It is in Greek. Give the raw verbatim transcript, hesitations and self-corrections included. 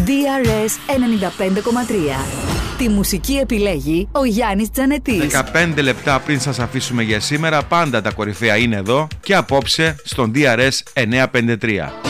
ντι αρ ες ενενήντα πέντε κόμμα τρία. Τη μουσική επιλέγει ο Γιάννης Τζανετής. δεκαπέντε λεπτά πριν σας αφήσουμε για σήμερα, πάντα τα κορυφαία είναι εδώ και απόψε στον ντι αρ ες εννιακόσια πενήντα τρία.